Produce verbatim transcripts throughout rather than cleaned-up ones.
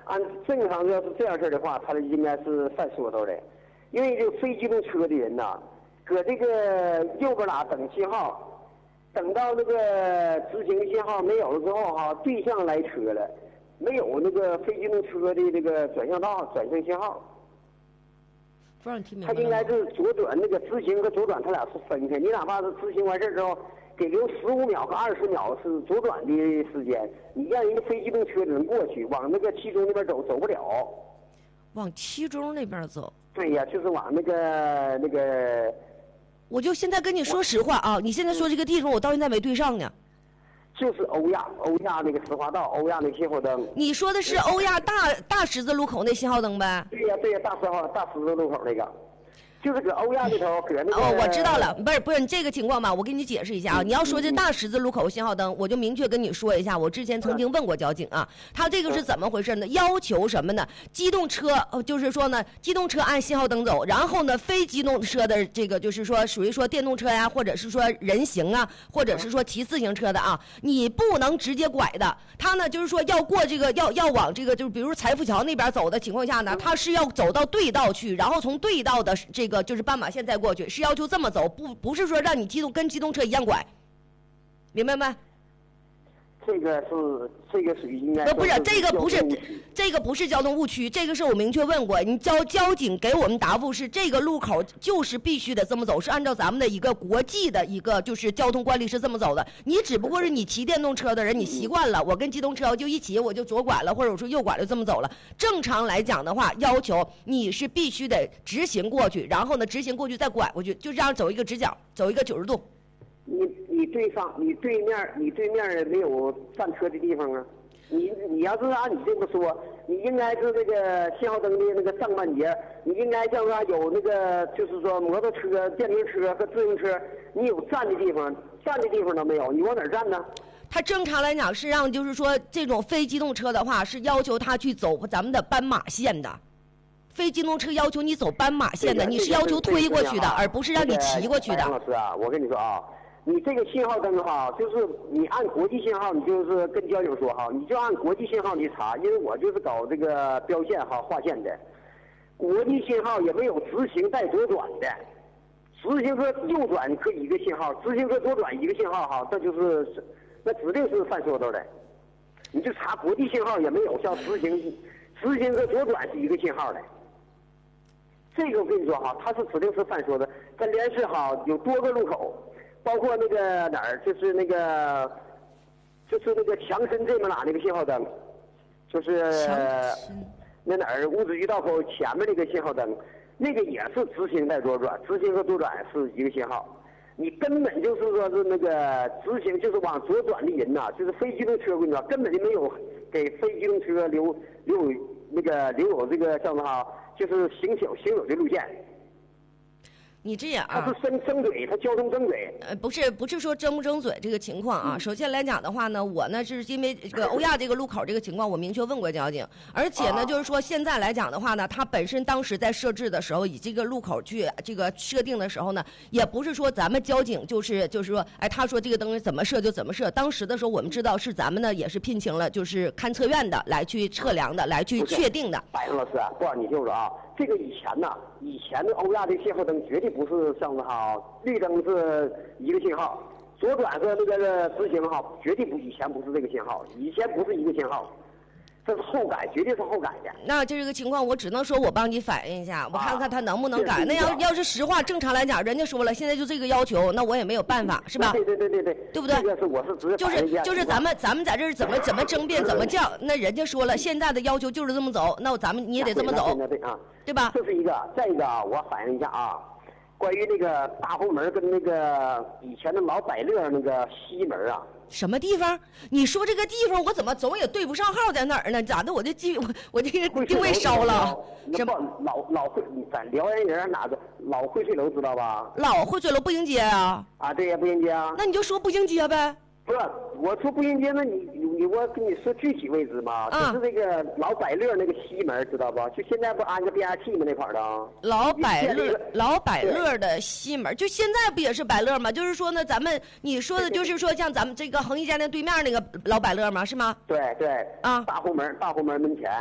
按正常要是这样式的话，他应该是犯说头的，因为这个非机动车的人呐，搁这个右边哪等信号，等到那个直行信号没有了之后哈，对向来车了，没有那个非机动车的这个转向道转向信号。 不让你听明白他应该是左转那个直行和左转，他俩是分开。你哪怕是直行完事之后，给留十五秒和二十秒是左转的时间，你让人家非机动车的人过去，往那个七中那边走走不了。 往七中那边走？ 对呀，就是往那个那个。 我就现在跟你说实话啊，你现在说这个地方，我到现在没对上呢。 就是欧亚，欧亚那个石化道，欧亚那个信号灯。 你说的是欧亚大大十字路口那信号灯呗？ 对呀，对呀，大十号大十字路口那个，就是搁欧亚那头，搁那个。 哦，我知道了，不是不是你这个情况吧？我给你解释一下啊。你要说这大十字路口信号灯，我就明确跟你说一下，我之前曾经问过交警啊，他这个是怎么回事呢？要求什么呢？机动车，呃，就是说呢，机动车按信号灯走，然后呢，非机动车的这个就是说属于说电动车呀，或者是说人行啊，或者是说骑自行车的啊，你不能直接拐的。他呢，就是说要过这个要要往这个就是比如财富桥那边走的情况下呢，他是要走到对道去，然后从对道的这个就是斑马线再过去，是要求这么走，不不是说让你机动跟机动车一样拐，明白没？ 这个是这个属于应该不是这个不是这个不是交通误区，这个是我明确问过，你交交警给我们答复是这个路口就是必须得这么走，是按照咱们的一个国际的一个就是交通惯例是这么走的。你只不过是你骑电动车的人，你习惯了，我跟机动车就一起我就左拐了，或者我说右拐了这么走了。正常来讲的话，要求你是必须得直行过去，然后呢直行过去再拐过去，就这样走一个直角，走一个九十度。 你你对上你对面你对面没有站车的地方啊？你你要是按你这么说，你应该是那个信号灯的那个上半截，你应该像说有那个就是说摩托车、电瓶车和自行车，你有站的地方，站的地方都没有，你往哪儿站呢？ 他正常来讲是让就是说这种非机动车的话是要求他去走咱们的斑马线的。非机动车要求你走斑马线的，你是要求推过去的，而不是让你骑过去的。 老师啊，我跟你说啊。你这个信号灯哈，就是你按国际信号，你就是跟交警说哈，你就按国际信号去查，因为我就是搞这个标线哈划线的，国际信号也没有直行带左转的，直行车右转可以一个信号，直行车左转一个信号哈，这就是那指定是犯说头的，你就查国际信号也没有像直行直行车左转是一个信号的，这个我跟你说哈，它是指定是犯说的，在连市哈有多个路口。包括那个哪儿，就是那个，就是那个强深这么哪那个信号灯，就是那哪儿物资局道口前面那个信号灯，那个也是直行带左转，直行和左转是一个信号。你根本就是说是那个直行就是往左转的人呐、啊，就是非机动车，我跟你说，根本就没有给非机动车留留有那个留有这个叫什么，就是行走行走的路线。 你这样啊， 他是争争嘴，他交通争嘴。 呃，不是，不是说争不争嘴这个情况啊。嗯、首先来讲的话呢，我呢是因为这个欧亚这个路口这个情况，我明确问过交警，而且呢，啊、就是说现在来讲的话呢，他本身当时在设置的时候，以这个路口去这个设定的时候呢，也不是说咱们交警就是就是说，哎，他说这个灯怎么设就怎么设。当时的时候，我们知道是咱们呢也是聘请了就是勘测院的来去测量的，来去确定的。 白老师啊，不让你听着啊。这个以前呐，以前的欧亚的信号灯绝对不是像哈，绿灯是一个信号，左转和那个直行哈，绝对不，以前不是这个信号，以前不是一个信号，这是后改，绝对是后改的。 那这个情况，我只能说我帮你反映一下，我看看他能不能改。啊、那要要是实话，正常来讲，人家说了，现在就这个要求，那我也没有办法，是吧？ 对对对对对， 对不对？ 这个是我是直接就是就是咱们咱们在这儿怎么怎么争辩怎么叫，那人家说了，现在的要求就是这么走，那咱们你也得这么走， 对啊， 对吧？ 这是一个，再一个啊，我反映一下啊，关于那个大红门跟那个以前的老百乐那个西门啊。 什么地方？你说这个地方，我怎么总也对不上号，在哪儿呢？咋的？我这记我我这个定位烧了。 什么老老汇？咱辽源人哪个老汇翠楼知道吧？ 老汇翠楼步行街啊？ 啊，对呀，步行街啊。 那你就说步行街呗。 不是，我说步行街，那你你我跟你说具体位置嘛，嗯、就是这个老百乐那个西门，知道吧？就现在不安个变压器吗？那块儿的。 老百乐，老百乐的西门，就现在不也是百乐吗？就是说呢，咱们你说的就是说，像咱们这个恒一家店对面那个老百乐吗？是吗？ 对对。 啊。 大红门，大红门门前，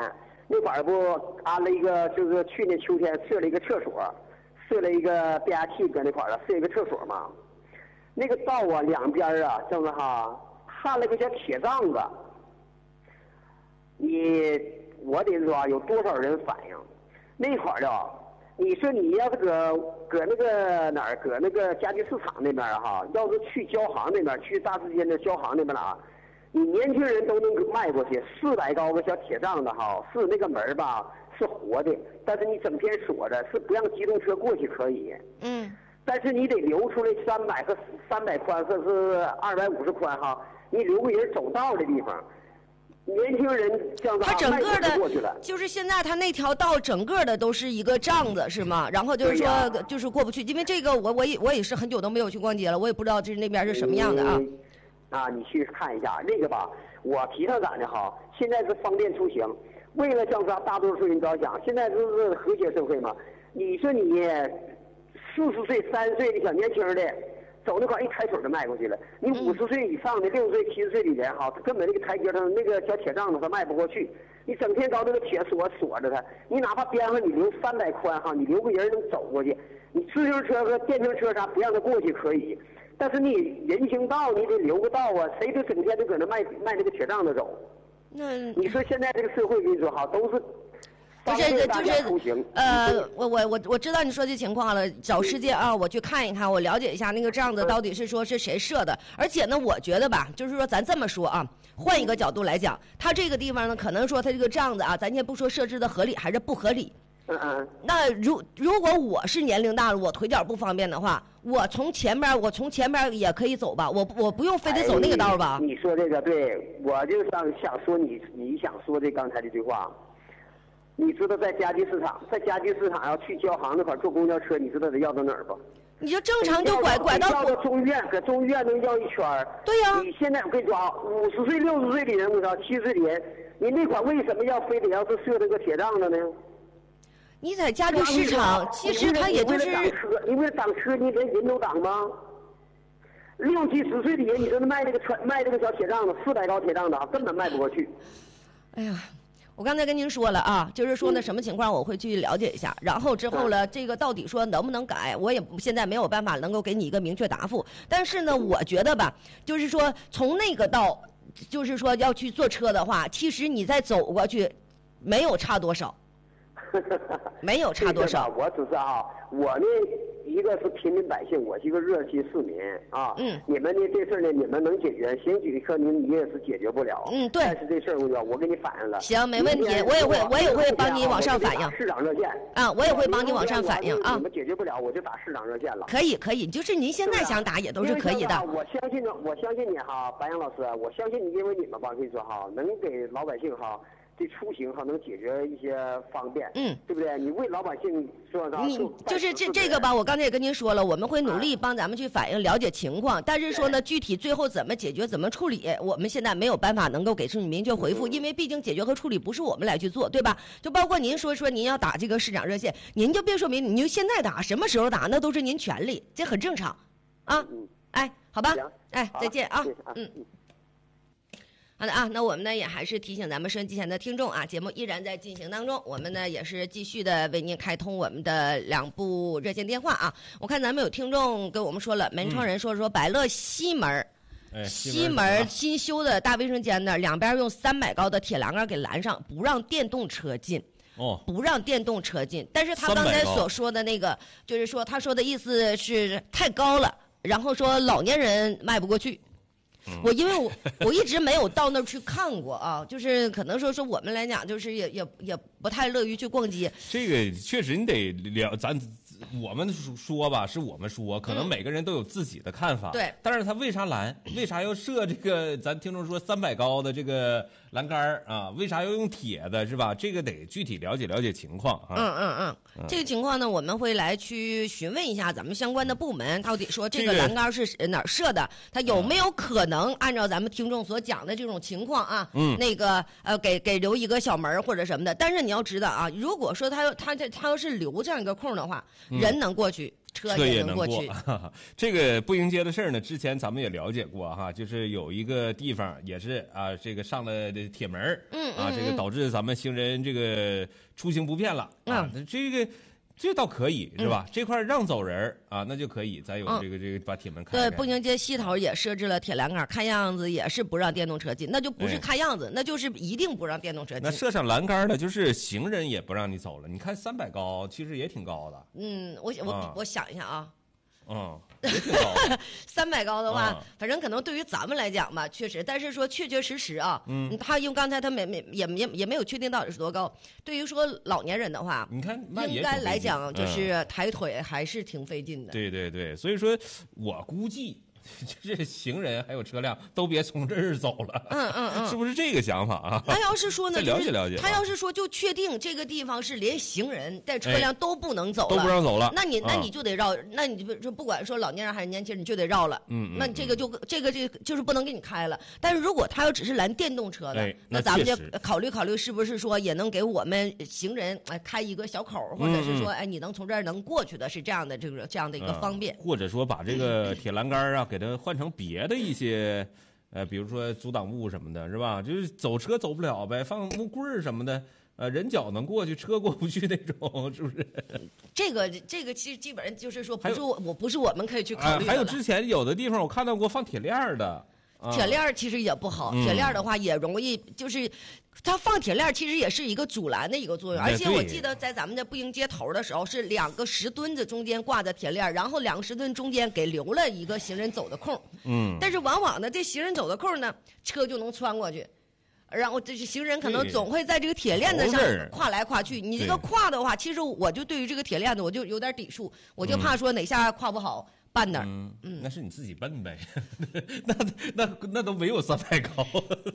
那会儿不安了一个，就是去年秋天设了一个厕所，设了一个变压器搁那块儿了，设一个厕所嘛。那个道啊两边啊，正是哈，焊了个小铁帐子。你我得说啊，有多少人反映？那块儿的，你说你要是搁搁那个哪儿，搁那个家具市场那边哈，要是去交行那边，去大世界那交行那边了啊。你年轻人都能迈过去，四百高个小铁帐子哈，是那个门吧是活的，但是你整天锁着，是不让机动车过去可以。 嗯。 但是你得留出来三百和三百宽，或是二百五十宽哈，你留个人走道的地方。年轻人这样子， 他整个的过去了， 就是现在他那条道整个的都是一个帐子是吗？然后就是说就是过不去，因为这个我我也我也是很久都没有去逛街了，我也不知道这那边是什么样的啊。 嗯啊，你去看一下那个吧。我提倡咋的哈？现在是方便出行，为了降低大多数人着想，现在就是和谐社会嘛。你说你四十岁、三十岁的小年轻的，走那块一抬腿就迈过去了。你五十岁以上的、六十岁、七十岁的人哈，他根本那个台阶上那个小铁帐子他迈不过去。你整天搞那个铁锁锁着他，你哪怕边上你留三百宽哈，你留个人能走过去。你自行车和电瓶车啥不让他过去可以。但是你人行道你得留个道啊，谁都整天都搁那卖卖那个铁帐子走。 那你说现在这个社会跟你说哈，都是不是就是呃，我我我我知道你说这情况了，找时间啊，我去看一看，我了解一下那个帐子到底是说是谁设的。而且呢，我觉得吧，就是说咱这么说啊，换一个角度来讲，它这个地方呢，可能说它这个帐子啊，咱先不说设置的合理还是不合理。 嗯嗯， 那如如果我是年龄大了，我腿脚不方便的话，我从前边我从前边也可以走吧，我我不用非得走那个道吧？ 哎、你说这个对，我就想想说你你想说这刚才这句话，你知道在家具市场，在家具市场要去交行那块坐公交车，你知道得要到哪儿不？ 你就正常就拐拐到要到中医院，搁中医院能要一圈儿。 对呀、啊。 你现在我跟你说啊，五十岁、六十岁的人，我操，七十岁的人，你那块为什么要非得要是设这个铁帐子呢？ 你在家具市场，其实它也就是你为了挡车，你连人都挡吗？六七十岁的人，你说卖这个穿卖这个小铁帐子，四百高铁帐子，根本卖不过去。 哎呀，我刚才跟您说了啊，就是说呢，什么情况我会去了解一下，然后之后呢，这个到底说能不能改，我也现在没有办法能够给你一个明确答复。但是呢，我觉得吧，就是说从那个到，就是说要去坐车的话，其实你再走过去，没有差多少。没有差多少。 我只是啊，我呢，一个是平民百姓，我是一个热心市民啊。 嗯。 你们呢这事儿呢，你们能解决，刑警科您你也是解决不了。 嗯，对。 但是这事儿我我给你反映了。 行，没问题，我也会我也会帮你往上反映。 市长热线。 啊，我也会帮你往上反映啊。 你们解决不了，我就打市长热线了。 可以可以，就是您现在想打也都是可以的。 我相信呢，我相信你哈，白杨老师，我相信你，因为你们吧，跟你说哈，能给老百姓哈。这出行哈能解决一些方便，嗯，对不对？你为老百姓说啥？ 你就是这这个吧，我刚才也跟您说了，我们会努力帮咱们去反映、了解情况。但是说呢，具体最后怎么解决、怎么处理，我们现在没有办法能够给出你明确回复，因为毕竟解决和处理不是我们来去做，对吧？就包括您说说您要打这个市长热线，您就别说明，您就现在打，什么时候打那都是您权利，这很正常，啊，哎，好吧，哎，再见啊，嗯。好的啊，那我们呢也还是提醒咱们收音机前的听众啊，节目依然在进行当中，我们呢也是继续的为您开通我们的两部热线电话啊。我看咱们有听众跟我们说了，门窗人说说百乐西门， 哎， 西门新修的大卫生间那儿两边用三百高的铁栏杆给拦上，不让电动车进。 哦， 不让电动车进，但是他刚才所说的那个，就是说他说的意思是太高了，然后说老年人迈不过去。我因为我我一直没有到那儿去看过啊，就是可能说说我们来讲，就是也也也不太乐于去逛街。 这个确实你得了，咱我们说吧，是我们说，可能每个人都有自己的看法。 嗯、对， 但是他为啥拦？为啥要设这个？咱听众说三百高的这个栏杆啊？为啥要用铁的？是吧？这个得具体了解了解情况啊。 嗯嗯嗯，嗯这个情况呢，我们会来去询问一下咱们相关的部门，到底说这个栏杆是哪儿设的，它有没有可能按照咱们听众所讲的这种情况啊？嗯，那个呃，给给留一个小门或者什么的。但是你要知道啊，如果说他他他他要是留这样一个空的话。人能过去， 车车也能过去。 过这个步行街的事儿呢，之前咱们也了解过哈，就是有一个地方也是啊，这个上了的铁门嗯啊，这个导致咱们行人这个出行不便了啊， 嗯、 这个。这倒可以是吧？嗯、这块让走人啊，那就可以。咱有这个、嗯、这个把铁门开开。 对，步行街西头也设置了铁栏杆，看样子也是不让电动车进，那就不是看样子，哎、那就是一定不让电动车进。 那设上栏杆的，就是行人也不让你走了。你看三百高，其实也挺高的。 嗯，我我、 啊、 我想一下啊。 嗯，也挺高的。 三百高的话、 嗯， 反正可能对于咱们来讲吧，确实，但是说确确实实啊， 嗯， 他因为刚才他没没也也也没有确定到底是多高。对于说老年人的话， 你看应该来讲就是抬腿还是挺费劲的。 嗯、对对对，所以说我估计。就是行人还有车辆都别从这儿走了， 嗯嗯嗯， 是不是这个想法啊？ 他要是说呢， 了解了解。 他要是说就确定这个地方是连行人带车辆都不能走了， 都不让走了， 那你那你就得绕，那你就不管说老年人还是年轻人，你就得绕了。 嗯嗯。 那这个就这个这个就是不能给你开了。但是如果他要只是拦电动车的， 那咱们就考虑考虑是不是说也能给我们行人哎开一个小口，或者是说哎你能从这儿能过去的，是这样的这个这样的一个方便。 或者说把这个铁栏杆啊给它换成别。别的一些，呃，比如说阻挡物什么的，是吧？就是走车走不了呗，放木棍儿什么的，呃，人脚能过去，车过不去那种，是不是？ 这个这个其实基本上就是说，不是我我不是我们可以去考虑的、 呃。还有之前有的地方我看到过放铁链的， 啊、铁链其实也不好，铁链的话也容易就是。它放铁链其实也是一个阻拦的一个作用，而且我记得在咱们的步行街头的时候，是两个石墩子中间挂的铁链，然后两个石墩中间给留了一个行人走的空。 嗯， 但是往往呢，这行人走的空呢，车就能穿过去，然后这是行人可能总会在这个铁链子上跨来跨去。你这个跨的话，其实我就对于这个铁链子我就有点抵触，我就怕说哪下跨不好。办那儿， 嗯嗯，那是你自己笨呗，那那那都没有三百高。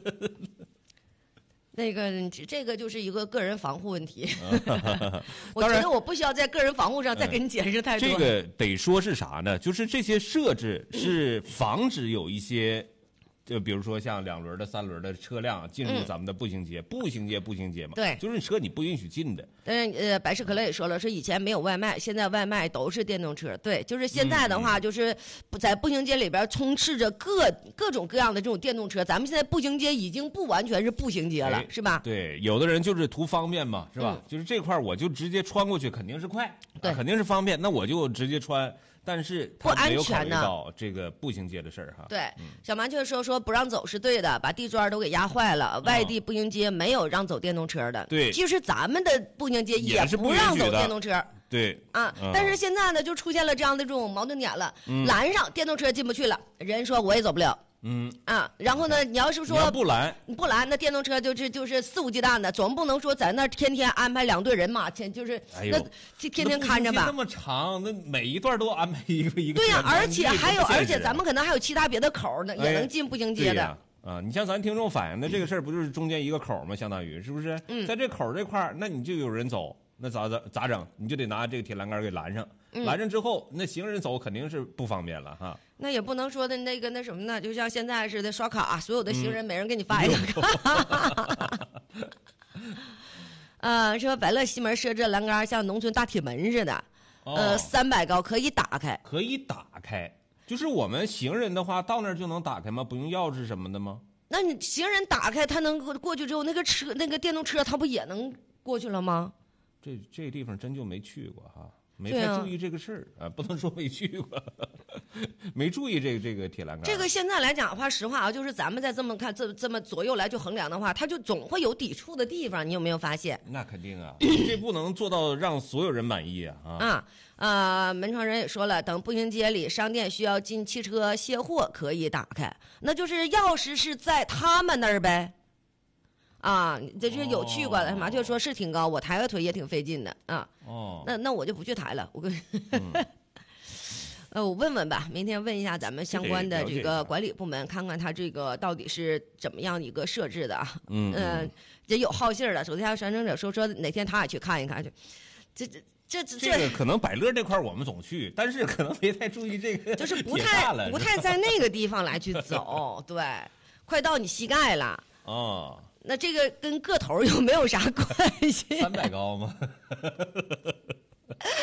那个这个就是一个个人防护问题，我觉得我不需要在个人防护上再给你解释太多。 这个得说是啥呢？就是这些设置是防止有一些。就比如说像两轮的、三轮的车辆进入咱们的步行街，嗯、步行街、步行街嘛， 对， 就是车你不允许进的。 但是呃，百事可乐也说了，说以前没有外卖，现在外卖都是电动车。对，就是现在的话，就是在步行街里边充斥着各各种各样的这种电动车。咱们现在步行街已经不完全是步行街了， 哎、 是吧？ 对，有的人就是图方便嘛，是吧？嗯、就是这块我就直接穿过去，肯定是快， 对、 啊，肯定是方便，那我就直接穿。但是不安全呢，到这个步行街的事儿哈。 对，嗯、小麻雀说说不让走是对的，把地砖都给压坏了。哦、外地步行街没有让走电动车的。 对， 其实咱们的步行街也不让走电动车。 对啊、嗯，但是现在呢，就出现了这样的这种矛盾点了。 嗯、 拦上电动车进不去了，人说我也走不了。 嗯啊，然后呢，你要是说不拦， 不拦，那电动车就是就是肆无忌惮的，总不能说在那天天安排两队人马，天就是、 哎、 那天天看着吧。 那么长，那每一段都安排一个一个。 对呀、啊，而且还有，而且咱们可能还有其他别的口呢，也能进步行街的。 哎啊，你像咱听众反映的这个事儿，不就是中间一个口吗？相当于是不是？ 嗯， 在这口这块儿，那你就有人走，那咋咋咋整？你就得拿这个铁栏杆给拦上。 嗯、 拦上之后，那行人走肯定是不方便了哈。 那也不能说的那个那什么呢？就像现在似的刷卡，所有的行人每人给你发一张卡。嗯、呃，说百乐西门设置栏杆像农村大铁门似的， 哦、 呃，三百高可以打开， 可以打开。就是我们行人的话，到那儿就能打开吗？不用钥匙什么的吗？ 那你行人打开，他能过去之后，那个车那个电动车，他不也能过去了吗？ 这这个地方真就没去过哈。没太注意这个事儿 啊, 啊，不能说没去过，没注意这个这个铁栏杆。 这个现在来讲的话，实话啊，就是咱们再这么看，这这么左右来去衡量的话，它就总会有抵触的地方。你有没有发现？ 那肯定啊，这不能做到让所有人满意啊啊！ 啊呃，门窗人也说了，等步行街里商店需要进汽车卸货可以打开，那就是钥匙是在他们那儿呗。啊，这是有去过的，麻雀说是挺高，我抬个腿也挺费劲的啊。 哦， 那那我就不去抬了，我跟，嗯、呃，我问问吧，明天问一下咱们相关的这个管理部门，看看他这个到底是怎么样一个设置的啊。 嗯， 呃，这有好信儿的，手下传承者说说哪天他也去看一看去，这这。这这这个可能百乐这块我们总去，但是可能没太注意这个， 就是不太不太在那个地方来去走，对，快到你膝盖了。 哦。 那这个跟个头有没有啥关系？ 三百高吗？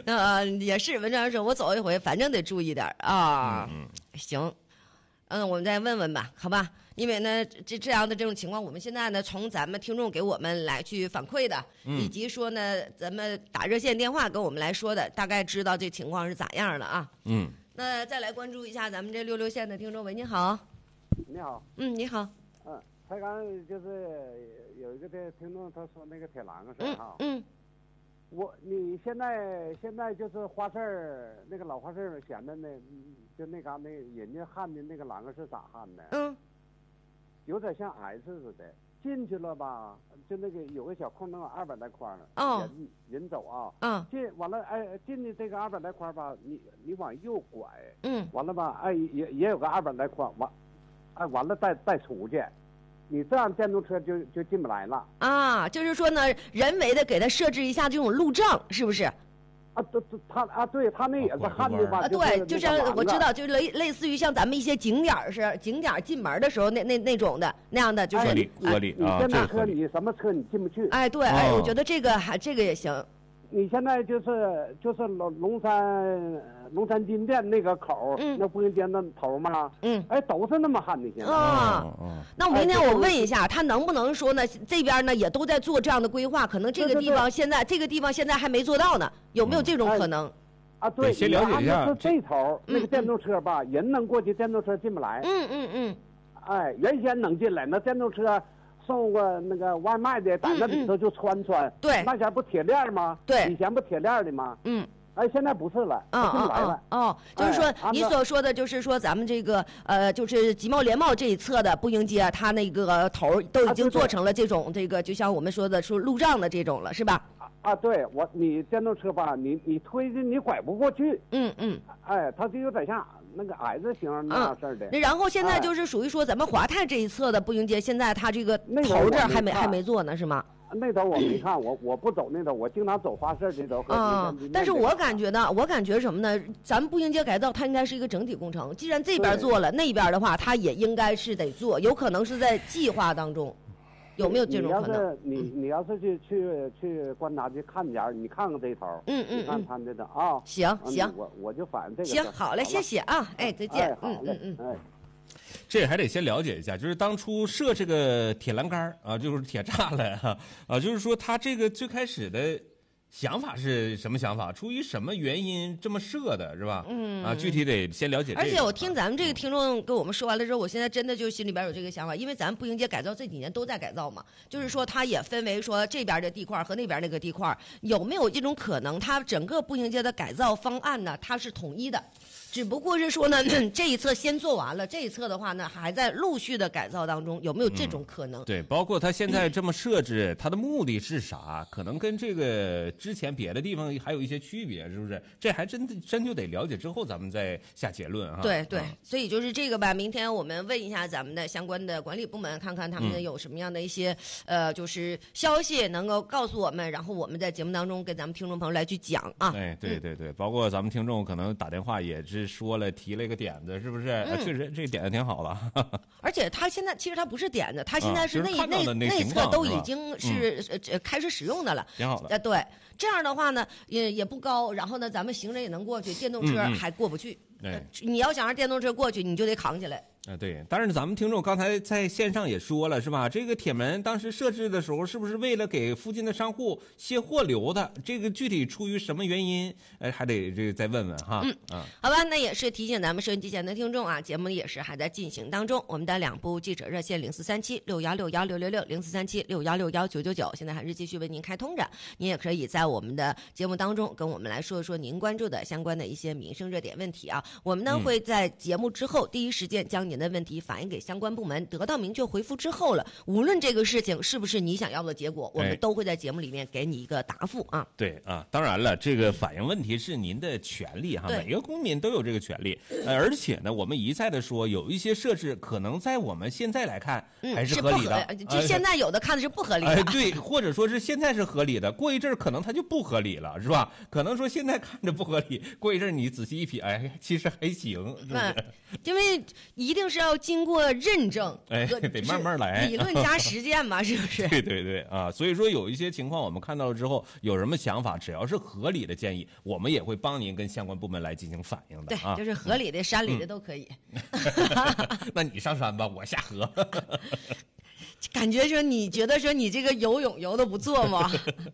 呃，也是文章说，我走一回，反正得注意点啊。 嗯行，嗯，我们再问问吧，好吧？因为呢，这这样的这种情况，我们现在呢，从咱们听众给我们来去反馈的， 嗯、 以及说呢，咱们打热线电话跟我们来说的，大概知道这情况是咋样的啊。 嗯。 那再来关注一下咱们这六六线的听众，喂，你好。 你好。 嗯，你好。 嗯，才刚就是有一个这听众他说那个铁栏的事儿哈。 嗯。 我你现在现在就是花市儿那个老花市儿显得那就那嘎那人家焊的那个栏杆是咋焊的？ 嗯。 有点像 S 似的，进去了吧，就那个有个小空，能有二百来宽了。 哦。 人人走啊。 嗯。 进完了，哎，进去这个二百来宽吧，你你往右拐。 嗯。 完了吧，哎，也也有个二百来宽，完，哎，完了再再出去，你这样电动车就就进不来了。 啊，就是说呢，人为的给它设置一下这种路障，是不是？ 啊，对对，他啊，对他那也是焊的吧？ 啊，对，就像我知道，就类类似于像咱们一些景点儿是景点儿进门的时候那那那种的那样的，就是合理合理啊， 你这车你什么车你进不去？ 哎，对，哎，我觉得这个还这个也行。 你现在就是就是龙龙山龙山金店那个口， 嗯， 那步行街那头嘛， 嗯， 哎，都是那么焊的现在。 啊，那我明天我问一下，他能不能说呢？这边呢也都在做这样的规划，可能这个地方现在这个地方现在还没做到呢，有没有这种可能？ 啊，对， 先了解一下。 是这头那个电动车吧，人能过去，电动车进不来。 嗯嗯嗯。 哎，原先能进来，那电动车送过那个外卖的，在那里头就穿穿。 对。 那前不铁链吗？ 对。 以前不铁链的吗？ 嗯。 哎，现在不是了，进不来了。 哦，就是说你所说的，就是说咱们这个呃，就是集贸联贸这一侧的步行街，它那个头都已经做成了这种这个，就像我们说的说路障的这种了，是吧？ 啊，对我你电动车吧，你你推着你拐不过去。 嗯嗯。 哎，它就有点像那个 S 型那样式儿的。 然后现在就是属于说咱们华泰这一侧的步行街，现在它这个头这儿还没还没做呢，是吗？ 那头我没看，我我不走那头，我经常走花市这头。 啊，但是我感觉呢，我感觉什么呢？咱们步行街改造它应该是一个整体工程，既然这边做了，那边的话它也应该是得做，有可能是在计划当中，有没有这种可能？ 你要是你你要是去去去观察去看点儿，你看看这头， 嗯嗯， 你看他这的啊。 行行， 我我就反映这个。 行，好嘞，谢谢啊，哎，再见， 嗯嗯嗯哎。 这还得先了解一下，就是当初设这个铁栏杆啊，就是铁栅栏啊，啊，就是说他这个最开始的想法是什么想法？出于什么原因这么设的，是吧？嗯啊，具体得先了解这个。 而且我听咱们这个听众跟我们说完了之后，我现在真的就心里边有这个想法，因为咱们步行街改造这几年都在改造嘛，就是说它也分为说这边的地块和那边那个地块，有没有这种可能？它整个步行街的改造方案呢，它是统一的？只不过是说呢，这一侧先做完了，这一侧的话呢，还在陆续的改造当中，有没有这种可能？ 嗯、对，包括他现在这么设置，它的目的是啥？可能跟这个之前别的地方还有一些区别，是不是？这还真真就得了解之后，咱们再下结论啊。 对对，所以就是这个吧。明天我们问一下咱们的相关的管理部门，看看他们有什么样的一些、嗯、呃，就是消息能够告诉我们，然后我们在节目当中跟咱们听众朋友来去讲啊。 哎，对对对，包括咱们听众可能打电话也是。说了提了一个点子，是不是？嗯、确实这个点子挺好了。 而且他现在其实他不是点子，他现在是内、 啊、 内内侧都已经是、 嗯、 呃开始使用的了。 挺好的。 呃，对，这样的话呢，也也不高，然后呢，咱们行人也能过去，电动车还过不去。 嗯嗯呃、你要想让电动车过去，你就得扛起来。 啊，对，但是咱们听众刚才在线上也说了，是吧？这个铁门当时设置的时候，是不是为了给附近的商户卸货流的？这个具体出于什么原因？哎，还得这个再问问哈。 嗯啊， 好吧，那也是提醒咱们收音机前的听众啊，节目也是还在进行当中。我们的两部记者热线零四三七六幺六幺六六六零四三七六幺六幺九九九，现在还是继续为您开通着。您也可以在我们的节目当中跟我们来说一说您关注的相关的一些民生热点问题啊。我们呢、嗯、会在节目之后第一时间将您的问题反映给。给相关部门得到明确回复之后了，无论这个事情是不是你想要的结果，我们都会在节目里面给你一个答复啊。 对啊，当然了，这个反映问题是您的权利哈，每个公民都有这个权利。呃，而且呢，我们一再的说，有一些设置可能在我们现在来看还是合理的， 嗯、就现在有的看的是不合理的。 哎，对，或者说是现在是合理的，过一阵儿可能它就不合理了，是吧？可能说现在看着不合理，过一阵儿你仔细一品，哎，其实还行，是不是？ 嗯，因为一定定是要经过认证， 哎， 和得慢慢来， 理论加实践嘛，是不是？ 对对对啊，所以说有一些情况我们看到了之后，有什么想法，只要是合理的建议，我们也会帮您跟相关部门来进行反映的。 对， 啊， 就是河里的、山里的都可以。 那你上山吧，我下河。 感觉说你觉得说你这个游泳游的不错吗？